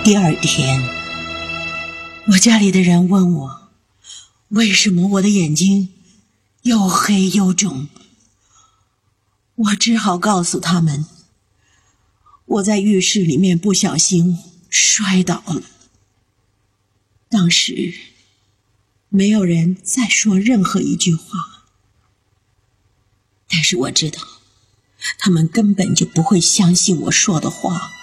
第二天，我家里的人问我，为什么我的眼睛又黑又肿？我只好告诉他们，我在浴室里面不小心摔倒了。当时没有人再说任何一句话，但是我知道他们根本就不会相信我说的话。